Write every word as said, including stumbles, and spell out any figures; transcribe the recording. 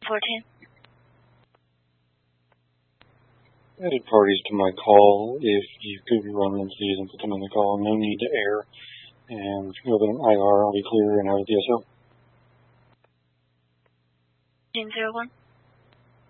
fourteen. Added parties to my call. If you could run them, please, and put them on the call. No need to air. And if you go to an I R, I'll be clear and out of D S O. zero one.